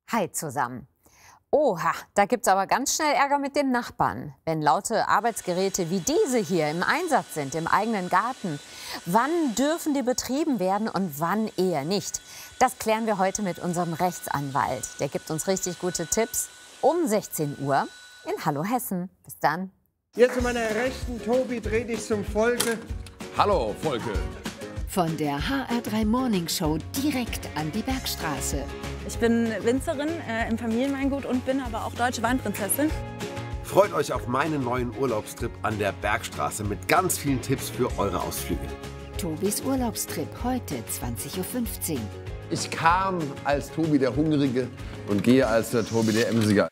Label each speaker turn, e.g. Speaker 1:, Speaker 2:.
Speaker 1: Hi zusammen. Oha, da gibt's aber ganz schnell Ärger mit den Nachbarn, wenn laute Arbeitsgeräte wie diese hier im Einsatz sind, im eigenen Garten. Wann dürfen die betrieben werden und wann eher nicht? Das klären wir heute mit unserem Rechtsanwalt. Der gibt uns richtig gute Tipps um 16 Uhr in Hallo Hessen. Bis dann.
Speaker 2: Hier zu meiner Rechten, Tobi, dreh dich zum Volke.
Speaker 3: Hallo, Volke.
Speaker 4: Von der HR3 Morning Show direkt an die Bergstraße.
Speaker 5: Ich bin Winzerin im Familienweingut und bin aber auch deutsche Weinprinzessin.
Speaker 6: Freut euch auf meinen neuen Urlaubstrip an der Bergstraße mit ganz vielen Tipps für eure Ausflüge.
Speaker 4: Tobis Urlaubstrip heute 20:15 Uhr.
Speaker 3: Ich kam als Tobi der Hungrige und gehe als der Tobi der Emsiger.